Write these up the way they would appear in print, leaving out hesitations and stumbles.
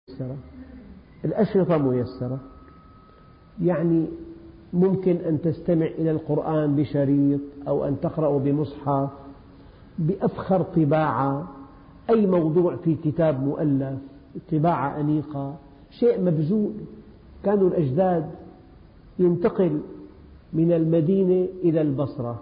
ميسرة، الأشرطة ميسرة، يعني ممكن أن تستمع إلى القرآن بشريط أو أن تقرأ بمصحف بأفخر طباعة، أي موضوع في كتاب مؤلف، طباعة أنيقة، شيء مبذول. كانوا الأجداد ينتقل من المدينة إلى البصرة،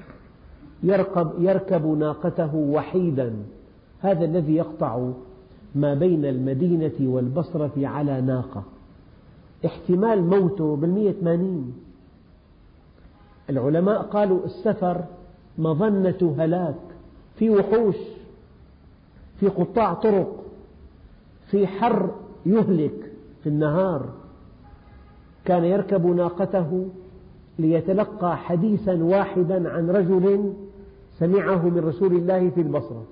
يركب ناقته وحيدا، هذا الذي يقطع ما بين المدينة والبصرة على ناقة، احتمال موته بال180. العلماء قالوا السفر مظنة هلاك، في وحوش، في قطاع طرق، في حر يهلك في النهار. كان يركب ناقته ليتلقى حديثا واحدا عن رجل سمعه من رسول الله في البصرة.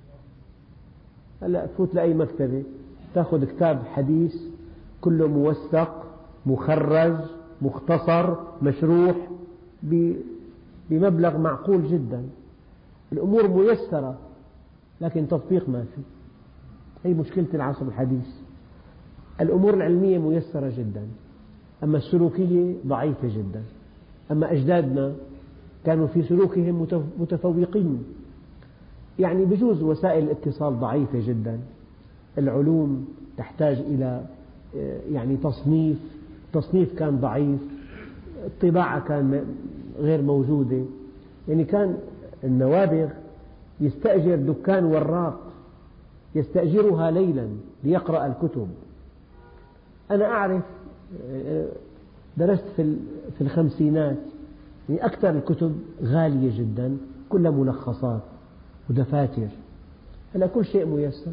هلأ تفوت لأي مكتبة تأخذ كتاب حديث كله موثق مخرج مختصر مشروح بمبلغ معقول جدا. الأمور ميسرة لكن تطبيق ما في، هي مشكلة العصر الحديث. الأمور العلمية ميسرة جدا، أما السلوكية ضعيفة جدا. أما أجدادنا كانوا في سلوكهم متفوقين، يعني بجوز وسائل الاتصال ضعيفة جدا، العلوم تحتاج إلى يعني تصنيف كان ضعيف، الطباعة كان غير موجودة. يعني كان النوابغ يستأجر دكان وراق، يستأجرها ليلا ليقرأ الكتب. أنا أعرف، درست في الخمسينات، يعني أكثر الكتب غالية جدا، كلها ملخصات ودفاتر. هلا كل شيء ميسر.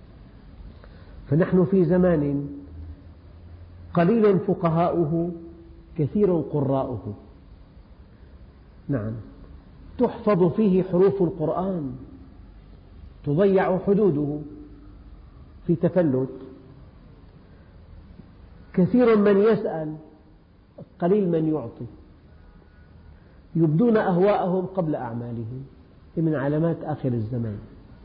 فنحن في زمان قليل فقهاؤه كثير قراؤه. نعم، تحفظ فيه حروف القرآن، تضيع حدوده في تفلت. كثير من يسأل، قليل من يعطي. يبدون أهواءهم قبل أعمالهم، من علامات آخر الزمان.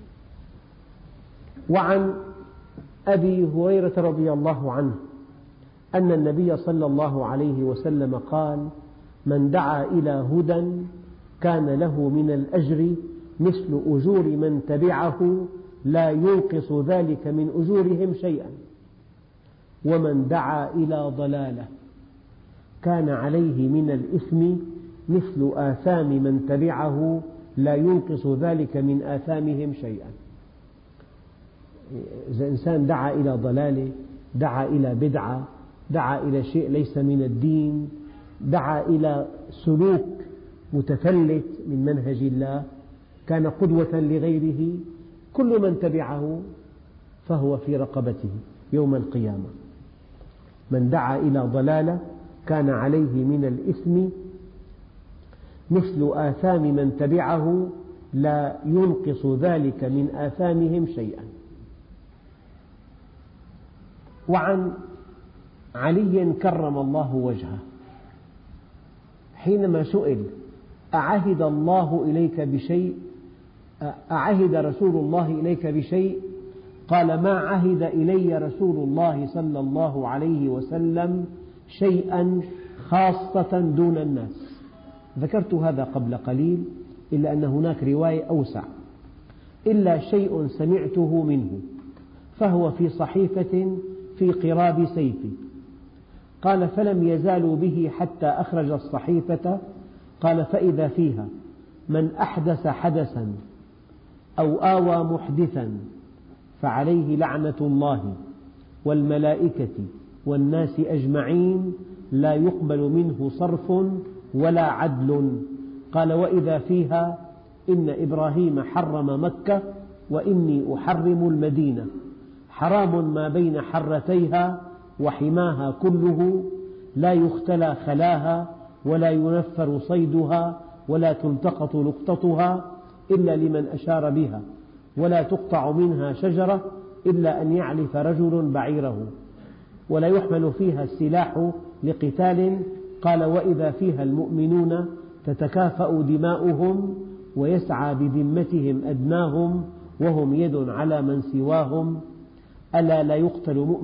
وعن أبي هريرة رضي الله عنه أن النبي صلى الله عليه وسلم قال: من دعا إلى هدى كان له من الأجر مثل أجور من تبعه لا ينقص ذلك من أجورهم شيئا، ومن دعا إلى ضلالة كان عليه من الإثم مثل آثام من تبعه لا ينقص ذلك من آثامهم شيئا. إذا إنسان دعا إلى ضلالة، دعا إلى بدعة، دعا إلى شيء ليس من الدين، دعا إلى سلوك متفلت من منهج الله، كان قدوة لغيره، كل من تبعه فهو في رقبته يوم القيامة. من دعا إلى ضلالة كان عليه من الإثم مثل آثام من تبعه لا ينقص ذلك من آثامهم شيئا. وعن علي كرم الله وجهه حينما سئل: أعهد الله إليك بشيء؟ أعهد رسول الله إليك بشيء؟ قال: ما عهد إلي رسول الله صلى الله عليه وسلم شيئا خاصة دون الناس. ذكرت هذا قبل قليل، إلا أن هناك رواية أوسع: إلا شيء سمعته منه فهو في صحيفة في قراب سيفي. قال: فلم يزالوا به حتى أخرج الصحيفة. قال: فإذا فيها: من أحدث حدثا أو آوى محدثا فعليه لعنة الله والملائكة والناس أجمعين لا يقبل منه صرف ولا عدل. قال: وإذا فيها: إن إبراهيم حرم مكة وإني أحرم المدينة، حرام ما بين حرتيها وحماها كله، لا يختلى خلاها ولا ينفر صيدها ولا تلتقط لقطتها إلا لمن أشار بها، ولا تقطع منها شجرة إلا أن يعلف رجل بعيره، ولا يحمل فيها السلاح لقتال. قال: وإذا فيها المؤمنون تتكافأ دماؤهم ويسعى بذمتهم أدناهم وهم يد على من سواهم، ألا لا يقتل مؤمن